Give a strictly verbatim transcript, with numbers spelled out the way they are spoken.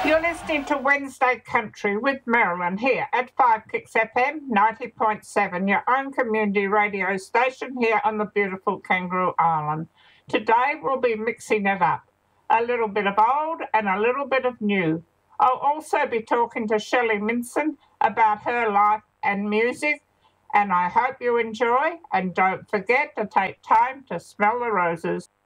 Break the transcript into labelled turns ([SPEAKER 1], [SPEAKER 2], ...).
[SPEAKER 1] You're listening to Wednesday Country with Marilyn here at five Kicks F M ninety point seven, your own community radio station here on the beautiful Kangaroo Island. Today we'll be mixing it up, a little bit of old and a little bit of new. I'll also be talking to Shelley Minson about her life and music, and I hope you enjoy, and don't forget to take time to smell the roses.